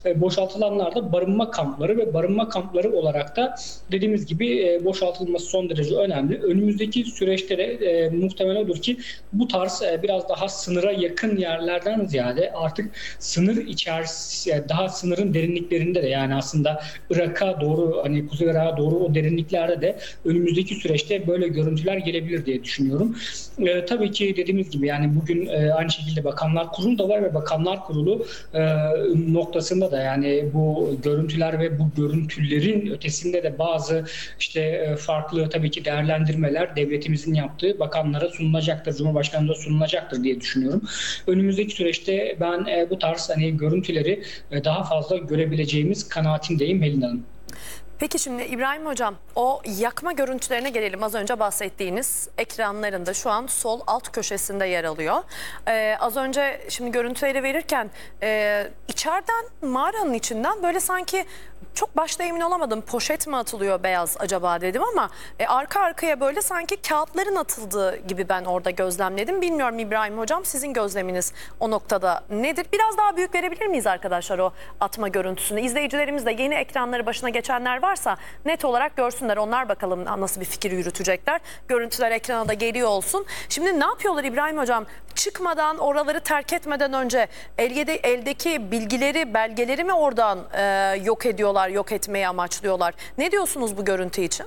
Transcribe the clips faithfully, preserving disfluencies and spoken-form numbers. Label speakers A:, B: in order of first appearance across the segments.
A: E, boşaltılanlar da barınma kampları ve barınma kampları olarak da dediğimiz gibi e, boşaltılması son derece önemli. Önümüzdeki süreçte de e, muhtemel olur ki bu tarz e, biraz daha sınıra yakın yerlerden ziyade artık sınır içerisinde, daha sınırın derinliklerinde de, yani aslında Irak'a doğru, hani Kuzey Irak'a doğru o derinliklerde de önümüzdeki süreçte böyle görüntüler gelebilir diye düşünüyorum. E, tabii ki dediğimiz gibi yani bugün e, aynı şekilde Bakanlar Kurulu da var ve Bakanlar Kurulu e, noktasında da yani bu görüntüler ve bu görüntülerin ötesinde de bazı işte e, farklı tabii ki değerlendirmeler devletimizin yaptığı bakanlara sunulacaktır, Cumhurbaşkanı'na da sunulacaktır diye düşünüyorum. Önümüzdeki süreçte ben e, bu tarz hani görüntüleri e, daha fazla görebileceğimiz kanaatindeyim Helin Hanım.
B: Peki şimdi İbrahim Hocam, o yakma görüntülerine gelelim. Az önce bahsettiğiniz ekranlarında şu an sol alt köşesinde yer alıyor. Ee, az önce şimdi görüntüleri verirken e, içeriden, mağaranın içinden böyle sanki, çok başta emin olamadım, poşet mi atılıyor beyaz acaba dedim ama e, arka arkaya böyle sanki kağıtların atıldığı gibi ben orada gözlemledim. Bilmiyorum İbrahim Hocam, sizin gözleminiz o noktada nedir? Biraz daha büyük verebilir miyiz arkadaşlar o atma görüntüsünü? İzleyicilerimiz de yeni ekranları başına geçenler varsa net olarak görsünler. Onlar bakalım nasıl bir fikir yürütecekler. Görüntüler ekrana da geliyor olsun. Şimdi ne yapıyorlar İbrahim Hocam? Çıkmadan, oraları terk etmeden önce elde, eldeki bilgileri, belgeleri mi oradan e, yok ediyorlar, yok etmeyi amaçlıyorlar? Ne diyorsunuz bu görüntü için?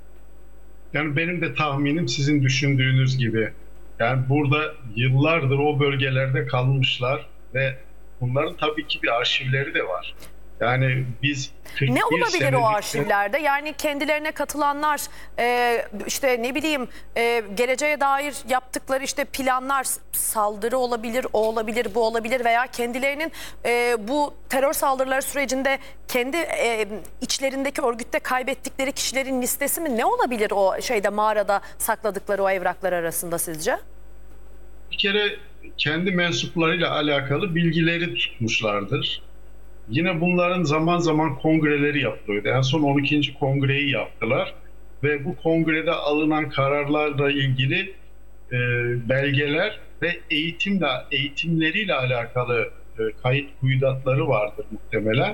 C: Yani benim de tahminim sizin düşündüğünüz gibi. Yani burada yıllardır o bölgelerde kalmışlar ve bunların tabii ki bir arşivleri de var. Yani biz
B: ne olabilir o
C: senelik...
B: arşivlerde? Yani kendilerine katılanlar e, işte ne bileyim e, geleceğe dair yaptıkları işte planlar, saldırı olabilir, o olabilir, bu olabilir veya kendilerinin e, bu terör saldırıları sürecinde kendi e, içlerindeki örgütte kaybettikleri kişilerin listesi mi? Ne olabilir o şeyde, mağarada sakladıkları o evraklar arasında sizce?
C: Bir kere kendi mensuplarıyla alakalı bilgileri tutmuşlardır. Yine bunların zaman zaman kongreleri yapılıyordu. En son on ikinci kongreyi yaptılar ve bu kongrede alınan kararlarla ilgili e, belgeler ve eğitimle eğitimleriyle alakalı e, kayıt kuyudatları vardır muhtemelen.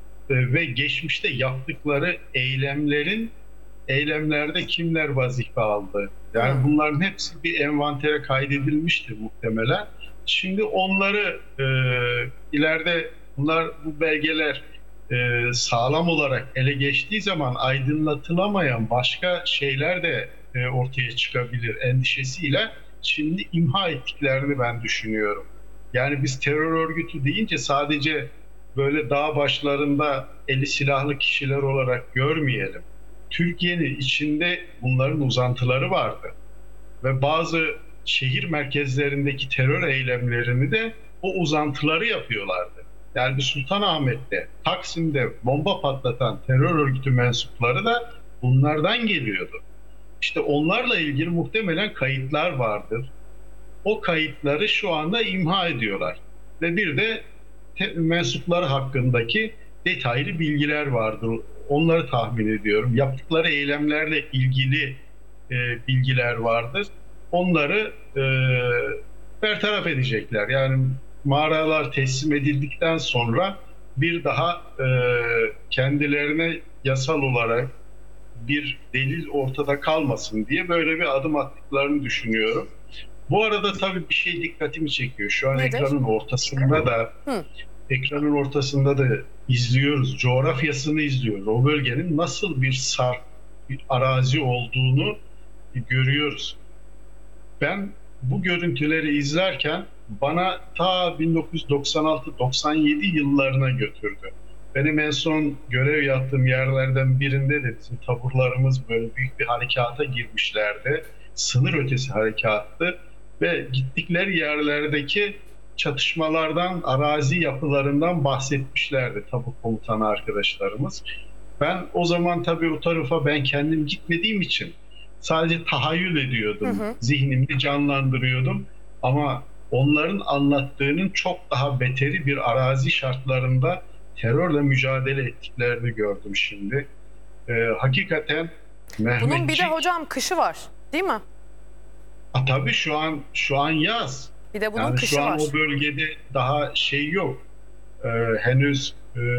C: E, ve geçmişte yaptıkları eylemlerin eylemlerde kimler vazife aldı? Yani bunların hepsi bir envantere kaydedilmiştir muhtemelen. Şimdi onları e, ileride bunlar, bu belgeler e, sağlam olarak ele geçtiği zaman aydınlatılamayan başka şeyler de e, ortaya çıkabilir endişesiyle şimdi imha ettiklerini ben düşünüyorum. Yani biz terör örgütü deyince sadece böyle dağ başlarında eli silahlı kişiler olarak görmeyelim. Türkiye'nin içinde bunların uzantıları vardı ve bazı şehir merkezlerindeki terör eylemlerini de o uzantıları yapıyorlardı. Yani Sultanahmet'te, Taksim'de bomba patlatan terör örgütü mensupları da bunlardan geliyordu. İşte onlarla ilgili muhtemelen kayıtlar vardır. O kayıtları şu anda imha ediyorlar. Ve bir de mensupları hakkındaki detaylı bilgiler vardır. Onları tahmin ediyorum. Yaptıkları eylemlerle ilgili e, bilgiler vardır. Onları e, bertaraf edecekler. Yani mağaralar teslim edildikten sonra bir daha e, kendilerine yasal olarak bir delil ortada kalmasın diye böyle bir adım attıklarını düşünüyorum. Bu arada tabii bir şey dikkatimi çekiyor. Şu an
B: Nedir?
C: ekranın ortasında da Hı. ekranın ortasında da izliyoruz. Coğrafyasını izliyoruz. O bölgenin nasıl bir sarp, bir arazi olduğunu görüyoruz. Ben bu görüntüleri izlerken bana ta bin dokuz yüz doksan altı doksan yedi yıllarına götürdü. Benim en son görev yaptığım yerlerden birinde de bizim taburlarımız böyle büyük bir harekata girmişlerdi. Sınır ötesi harekattı ve gittikleri yerlerdeki çatışmalardan, arazi yapılarından bahsetmişlerdi tabur komutanı arkadaşlarımız. Ben o zaman tabii o tarafa ben kendim gitmediğim için sadece tahayyül ediyordum, hı hı. zihnimde canlandırıyordum ama onların anlattığının çok daha beteri bir arazi şartlarında terörle mücadele ettiklerini gördüm şimdi. Ee, hakikaten Mehmetçik...
B: Bunun bir de hocam kışı var, değil mi?
C: A, tabii şu an şu an yaz.
B: Bir de bunun
C: yani
B: kışı
C: şu an
B: var.
C: O bölgede daha şey yok. Ee, henüz